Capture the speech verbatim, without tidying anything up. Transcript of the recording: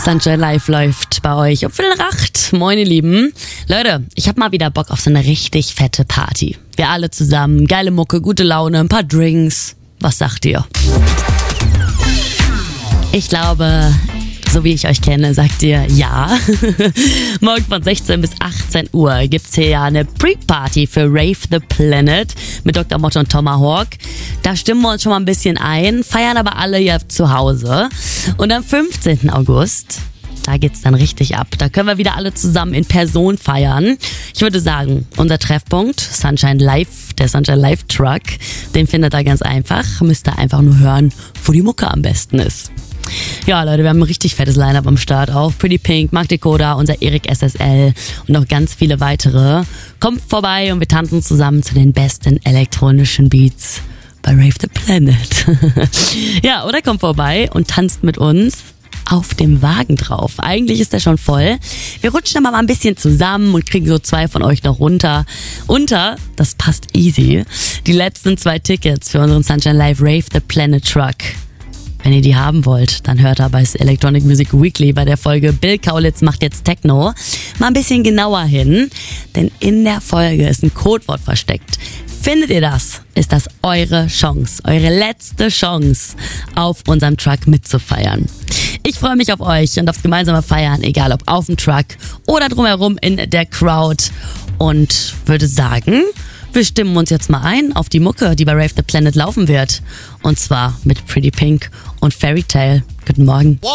Sunshine Live läuft bei euch um Viertel nach acht. Moin ihr Lieben. Leute, ich hab mal wieder Bock auf so eine richtig fette Party. Wir alle zusammen, geile Mucke, gute Laune, ein paar Drinks. Was sagt ihr? Ich glaube, so wie ich euch kenne, sagt ihr ja. Morgen von sechzehn bis achtzehn Uhr gibt's hier ja eine Pre-Party für Rave the Planet mit Doktor Motto und Tomahawk. Da stimmen wir uns schon mal ein bisschen ein, feiern aber alle ja zu Hause. Und am fünfzehnten August, da geht's dann richtig ab. Da können wir wieder alle zusammen in Person feiern. Ich würde sagen, unser Treffpunkt, Sunshine Live, der Sunshine Live Truck, den findet ihr ganz einfach. Müsst ihr einfach nur hören, wo die Mucke am besten ist. Ja, Leute, wir haben ein richtig fettes Line-Up am Start auch. Pretty Pink, Mark Decoda, unser Erik S S L und noch ganz viele weitere. Kommt vorbei und wir tanzen zusammen zu den besten elektronischen Beats bei Rave the Planet. Ja, oder kommt vorbei und tanzt mit uns auf dem Wagen drauf. Eigentlich ist der schon voll. Wir rutschen aber mal ein bisschen zusammen und kriegen so zwei von euch noch runter. Unter, das passt easy, die letzten zwei Tickets für unseren Sunshine Live Rave the Planet Truck. Wenn ihr die haben wollt, dann hört ihr bei Electronic Music Weekly bei der Folge Bill Kaulitz macht jetzt Techno mal ein bisschen genauer hin, denn in der Folge ist ein Codewort versteckt. Findet ihr das, ist das eure Chance, eure letzte Chance, auf unserem Truck mitzufeiern. Ich freue mich auf euch und aufs gemeinsame Feiern, egal ob auf dem Truck oder drumherum in der Crowd, und würde sagen, wir stimmen uns jetzt mal ein auf die Mucke, die bei Rave the Planet laufen wird. Und zwar mit Pretty Pink und Fairy Tale. Guten Morgen.